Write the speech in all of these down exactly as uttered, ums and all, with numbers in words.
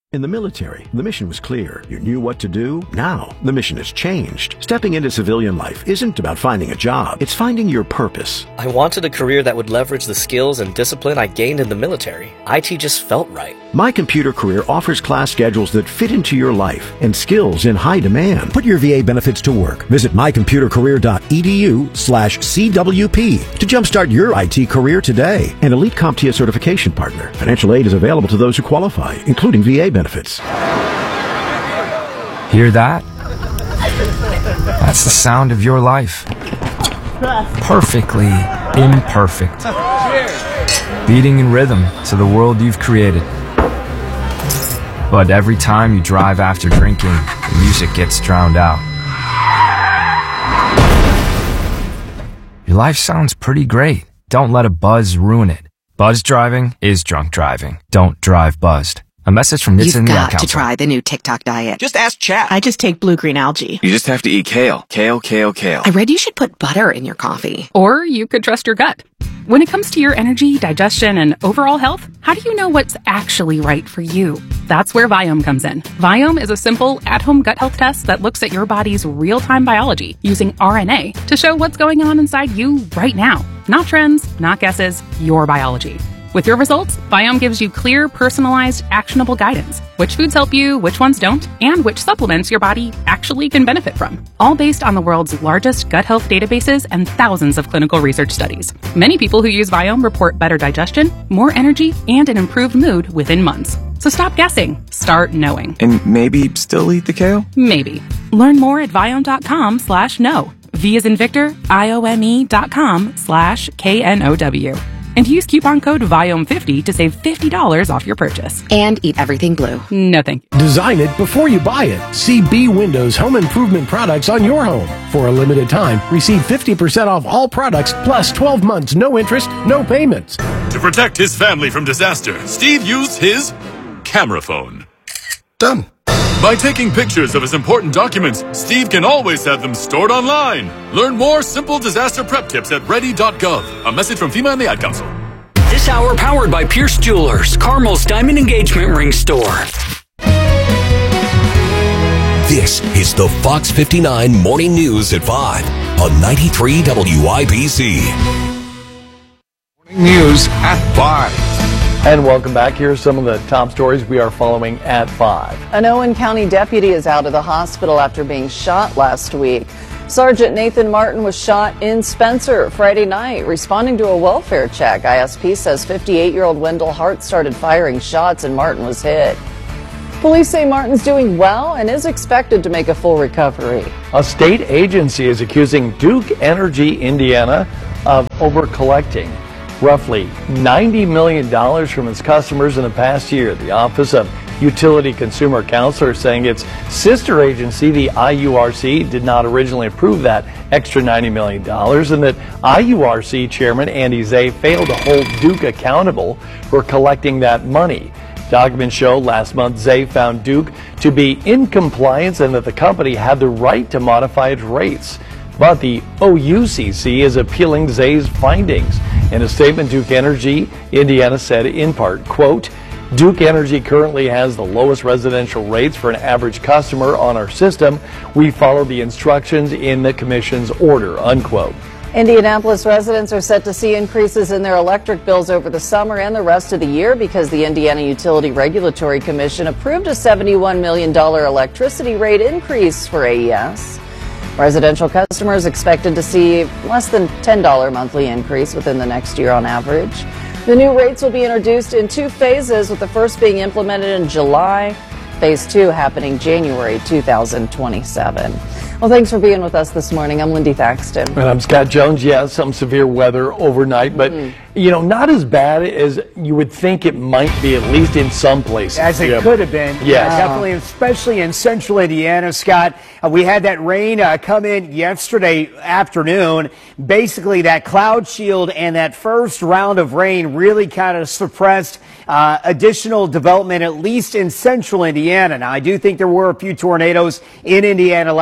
In the military, the mission was clear. You knew what to do. Now, the mission has changed. Stepping into civilian life isn't about finding a job. It's finding your purpose. I wanted a career that would leverage the skills and discipline I gained in the military. I T just felt right. My Computer Career offers class schedules that fit into your life and skills in high demand. Put your V A benefits to work. Visit my computer career dot e d u slash C W P to jumpstart your I T career today. An Elite CompTIA certification partner. Financial aid is available to those who qualify, including V A benefits. Hear that? That's the sound of your life. Perfectly imperfect. Beating in rhythm to the world you've created. But every time you drive after drinking, the music gets drowned out. Your life sounds pretty great. Don't let a buzz ruin it. Buzz driving is drunk driving. Don't drive buzzed. A message from N H T S A and the Ad You've got to Council. try the new TikTok diet. Just ask chat. I just take blue-green algae. You just have to eat kale. Kale, kale, kale. I read you should put butter in your coffee. Or you could trust your gut. When it comes to your energy, digestion, and overall health, how do you know what's actually right for you? That's where Viome comes in. Viome is a simple, at-home gut health test that looks at your body's real-time biology using R N A to show what's going on inside you right now. Not trends, not guesses, your biology. With your results, Viome gives you clear, personalized, actionable guidance. Which foods help you, which ones don't, and which supplements your body actually can benefit from. All based on the world's largest gut health databases and thousands of clinical research studies. Many people who use Viome report better digestion, more energy, and an improved mood within months. So stop guessing. Start knowing. And maybe still eat the kale? Maybe. Learn more at Viome.com slash know. V as in Victor, I O M E dot com slash K N O W. And use coupon code Viome fifty to save fifty dollars off your purchase. And eat everything blue. No thank you. Design it before you buy it. See B Windows home improvement products on your home. For a limited time, receive fifty percent off all products plus twelve months, no interest, no payments. To protect his family from disaster, Steve used his camera phone. Done. By taking pictures of his important documents, Steve can always have them stored online. Learn more simple disaster prep tips at ready dot gov. A message from FEMA and the Ad Council. This hour powered by Pierce Jewelers, Carmel's Diamond Engagement Ring Store. This is the Fox fifty-nine Morning News at five on ninety-three W I B C. Morning News at five. And welcome back. Here are some of the top stories we are following at five. An Owen County deputy is out of the hospital after being shot last week. Sergeant Nathan Martin was shot in Spencer Friday night, responding to a welfare check. I S P says fifty-eight-year-old Wendell Hart started firing shots and Martin was hit. Police say Martin's doing well and is expected to make a full recovery. A state agency is accusing Duke Energy Indiana of over-collecting roughly ninety million dollars from its customers in the past year. The Office of Utility Consumer Counselor saying its sister agency, the I U R C, did not originally approve that extra ninety million dollars, and that I U R C Chairman Andy Zay failed to hold Duke accountable for collecting that money. Documents show last month Zay found Duke to be in compliance and that the company had the right to modify its rates. But the O U C C is appealing Zay's findings. In a statement, Duke Energy Indiana said in part, quote, Duke Energy currently has the lowest residential rates for an average customer on our system. We follow the instructions in the commission's order, unquote. Indianapolis residents are set to see increases in their electric bills over the summer and the rest of the year because the Indiana Utility Regulatory Commission approved a seventy-one million dollars electricity rate increase for A E S. Residential customers expected to see less than ten dollars monthly increase within the next year on average. The new rates will be introduced in two phases, with the first being implemented in July, phase two happening January two thousand twenty-seven. Well, thanks for being with us this morning. I'm Lindy Thaxton. And I'm Scott Jones. Yeah, some severe weather overnight, but, mm. you know, not as bad as you would think it might be, at least in some places. As it yeah. could have been. Yeah, uh, definitely, especially in central Indiana, Scott. Uh, we had that rain uh, come in yesterday afternoon. Basically, that cloud shield and that first round of rain really kind of suppressed uh, additional development, at least in central Indiana. Now, I do think there were a few tornadoes in Indiana last night.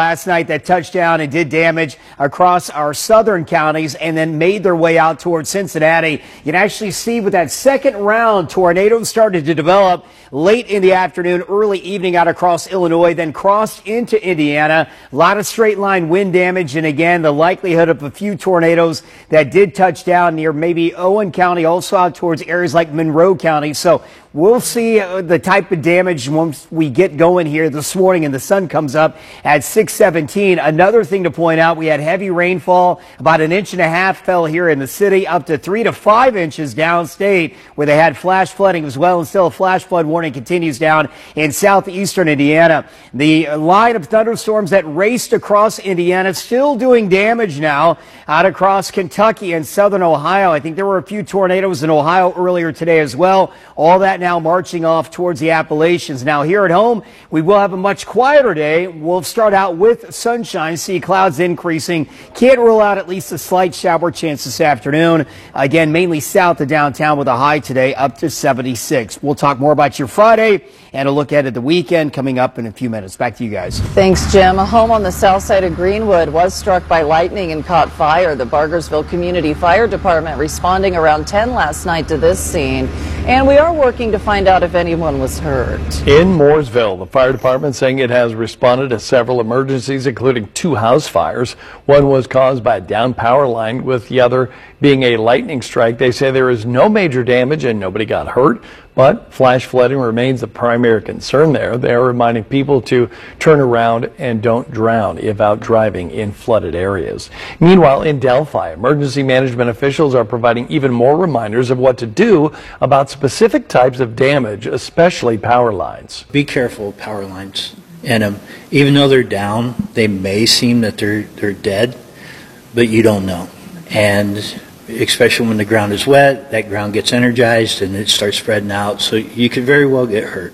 night that touched down and did damage across our southern counties and then made their way out towards Cincinnati. You can actually see with that second round, tornadoes started to develop late in the afternoon, early evening out across Illinois, then crossed into Indiana. A lot of straight line wind damage, and again, the likelihood of a few tornadoes that did touch down near maybe Owen County, also out towards areas like Monroe County. So we'll see uh, the type of damage once we get going here this morning and the sun comes up at six seventeen. Another thing to point out, we had heavy rainfall. About an inch and a half fell here in the city, up to three to five inches downstate, where they had flash flooding as well, and still a flash flood warning continues down in southeastern Indiana. The line of thunderstorms that raced across Indiana still doing damage now out across Kentucky and southern Ohio. I think there were a few tornadoes in Ohio earlier today as well. All that now marching off towards the Appalachians. Now here at home, we will have a much quieter day. We'll start out with sunshine, see clouds increasing. Can't rule out at least a slight shower chance this afternoon. Again, mainly south of downtown with a high today up to seventy-six. We'll talk more about your Friday and a look ahead at the weekend coming up in a few minutes. Back to you guys. Thanks, Jim. A home on the south side of Greenwood was struck by lightning and caught fire. The Bargersville Community Fire Department responding around ten last night to this scene. And we are working to find out if anyone was hurt. In Mooresville, the fire department saying it has responded to several emergencies, including two house fires. One was caused by a down power line, with the other being a lightning strike. They say there is no major damage and nobody got hurt, but flash flooding remains the primary concern there. They're reminding people to turn around and don't drown if out driving in flooded areas. Meanwhile, in Delphi, emergency management officials are providing even more reminders of what to do about specific types of damage, especially power lines. Be careful of power lines. And um, even though they're down, they may seem that they're, they're dead, but you don't know. And especially when the ground is wet, that ground gets energized and it starts spreading out, so you could very well get hurt.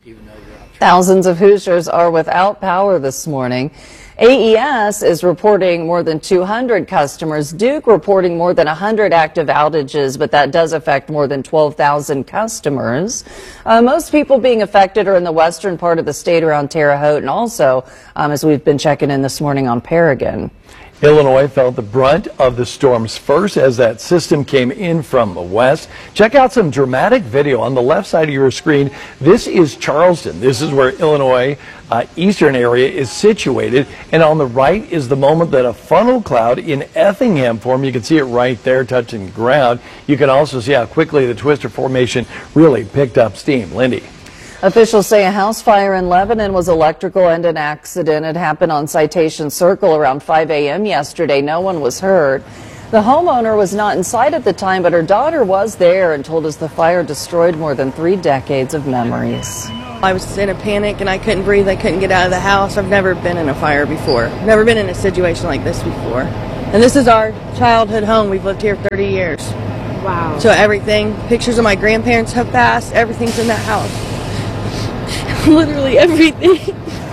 Thousands of Hoosiers are without power this morning. A E S is reporting more than two hundred customers. Duke reporting more than one hundred active outages, but that does affect more than twelve thousand customers. Uh, most people being affected are in the western part of the state around Terre Haute, and also, um, as we've been checking in this morning, on Paragon. Illinois felt the brunt of the storms first as that system came in from the west. Check out some dramatic video on the left side of your screen. This is Charleston. This is where Illinois uh, eastern area is situated. And on the right is the moment that a funnel cloud in Effingham formed. You can see it right there touching the ground. You can also see how quickly the twister formation really picked up steam. Lindy. Officials say a house fire in Lebanon was electrical and an accident. It happened on Citation Circle around five A M yesterday. No one was hurt. The homeowner was not inside at the time, but her daughter was there and told us the fire destroyed more than three decades of memories. I was in a panic and I couldn't breathe. I couldn't get out of the house. I've never been in a fire before. Never been in a situation like this before. And this is our childhood home. We've lived here thirty years. Wow. So everything, pictures of my grandparents have passed, everything's in that house. Literally everything.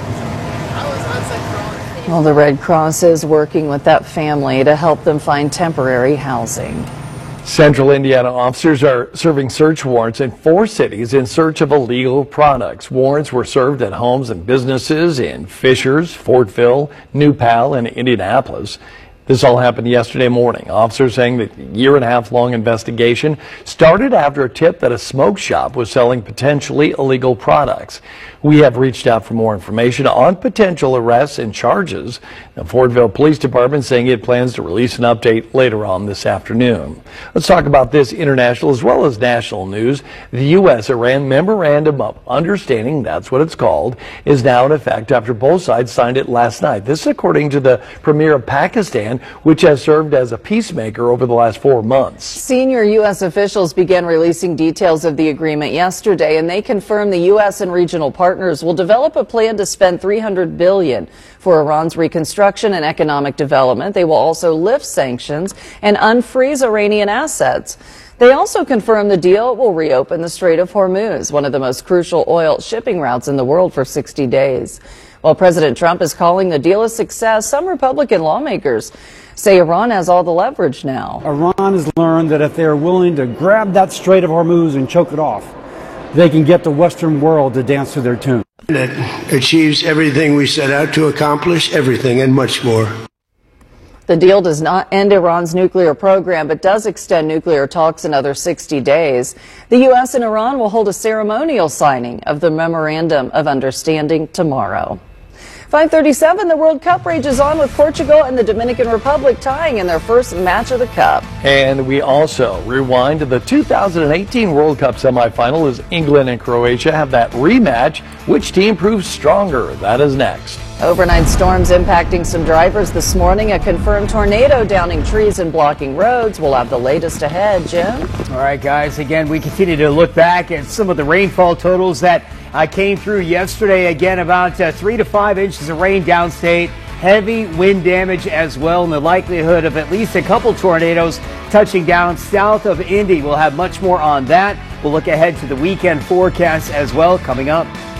Well, the Red Cross is working with that family to help them find temporary housing. Central Indiana officers are serving search warrants in four cities in search of illegal products. Warrants were served at homes and businesses in Fishers, Fortville, New Pal, and Indianapolis. This all happened yesterday morning. Officers saying that the year and a half long investigation started after a tip that a smoke shop was selling potentially illegal products. We have reached out for more information on potential arrests and charges. The Fortville Police Department saying it plans to release an update later on this afternoon. Let's talk about this international as well as national news. The U S Iran Memorandum of Understanding, that's what it's called, is now in effect after both sides signed it last night. This is according to the Premier of Pakistan, which has served as a peacemaker over the last four months. Senior U S officials began releasing details of the agreement yesterday, and they confirmed the U S and regional partners will develop a plan to spend three hundred billion dollars for Iran's reconstruction and economic development. They will also lift sanctions and unfreeze Iranian assets. They also confirmed the deal will reopen the Strait of Hormuz, one of the most crucial oil shipping routes in the world, for sixty days. While President Trump is calling the deal a success, some Republican lawmakers say Iran has all the leverage now. Iran has learned that if they are willing to grab that Strait of Hormuz and choke it off, they can get the Western world to dance to their tune. That achieves everything we set out to accomplish, everything and much more. The deal does not end Iran's nuclear program, but does extend nuclear talks another sixty days. The U S and Iran will hold a ceremonial signing of the Memorandum of Understanding tomorrow. five thirty-seven, the World Cup rages on with Portugal and the Dominican Republic tying in their first match of the Cup. And we also rewind to the two thousand eighteen World Cup semifinal as England and Croatia have that rematch. Which team proves stronger? That is next. Overnight storms impacting some drivers this morning. A confirmed tornado downing trees and blocking roads. We'll have the latest ahead. Jim? All right, guys. Again, we continue to look back at some of the rainfall totals that uh, came through yesterday. Again, about uh, three to five inches of rain downstate. Heavy wind damage as well, and the likelihood of at least a couple tornadoes touching down south of Indy. We'll have much more on that. We'll look ahead to the weekend forecast as well coming up.